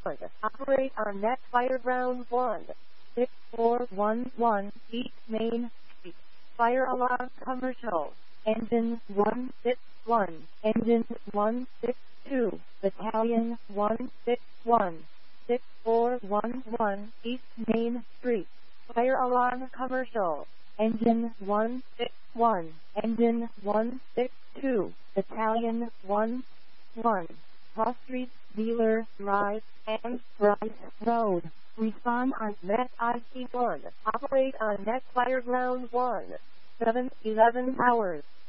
Operate on net fire ground 1. 6411 East Main Street. Fire alarm commercial. Engine 161. Engine 162. Battalion 161. 6411 East Main Street. Fire alarm commercial. Engine 161. Engine 162. Battalion 1. Cross Street, Dealer Drive, and Rice Road. Respond on net IT1. Operate on net fire ground 1. 7-11 hours.